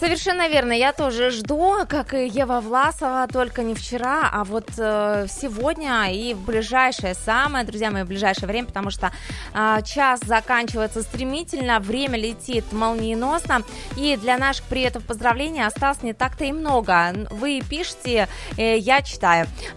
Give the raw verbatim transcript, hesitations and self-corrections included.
Совершенно верно, я тоже жду, как и Ева Власова, только не вчера, а вот э, сегодня и в ближайшее самое, друзья мои, в ближайшее время, потому что э, час заканчивается стремительно, время летит молниеносно, и для наших приветов, поздравлений осталось не так-то и много. Вы пишете, э, я читаю.